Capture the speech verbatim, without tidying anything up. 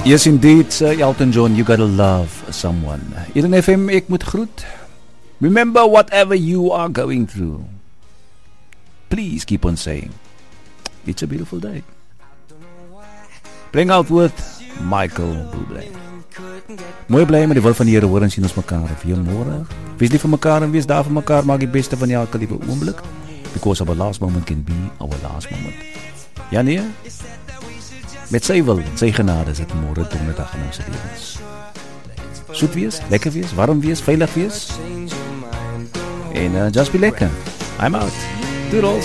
Yes indeed, uh, Elton John, you gotta love someone. Eden F M, ek moet groet. Remember whatever you are going through, please keep on saying, it's a beautiful day. Bring out with Michael Bublé. Mooi bly met die wil van die Here, hoor en sien ons mekaar weer môre. Wees lief vir mekaar en wees daar vir mekaar, maak die beste van elke liewe oomblik, because our last moment can be our last moment. Ja nee? Met sy wil en sy genade is dit môre donderdag in ons lewens. Soet wees, lekker wees, warm wees, veilig wees. En uh, just be lekker. I'm out. Doodles.